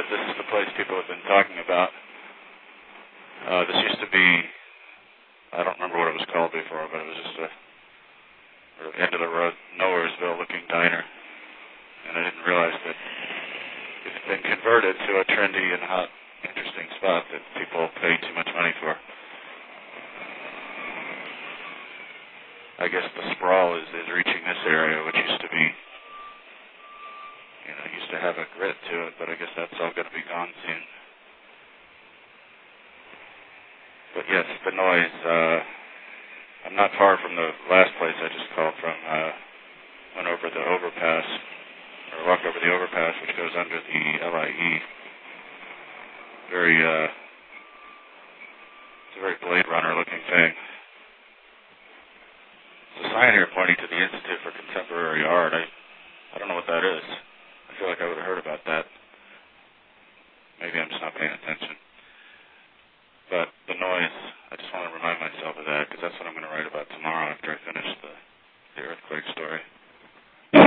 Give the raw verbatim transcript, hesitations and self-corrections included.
this is the place people have been talking about. Uh, this used to be, I don't remember what it was called before, but it was just a sort of end-of-the-road, Nowheresville-looking diner. And I didn't realize that it had been converted to a trendy and hot, interesting spot that people pay too much money for. I guess the sprawl is, is reaching this area, which used to be, you know, used to have a grit to it, but I guess that's all going to be gone soon. But yes, the noise, uh, I'm not far from the last place I just called from. Uh, went over the overpass, or walked over the overpass, which goes under the L I E. Very, uh, it's a very Blade Runner looking thing. There's a sign here pointing to the Institute for Contemporary Art. I, I don't know what that is. I feel like I would have heard about that. Maybe I'm just not paying attention. But the noise, I just want to remind myself of that, because that's what I'm going to write about tomorrow after I finish the, the earthquake story.